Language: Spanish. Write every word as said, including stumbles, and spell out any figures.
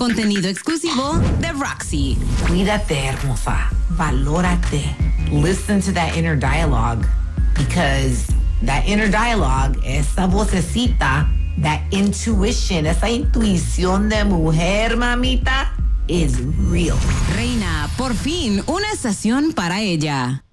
Contenido exclusivo de Roxy. Cuídate, hermosa. Valórate. Listen to that inner dialogue, because that inner dialogue, esa vocecita, that intuition, esa intuición de mujer, mamita, is real. Reina, por fin, una estación para ella.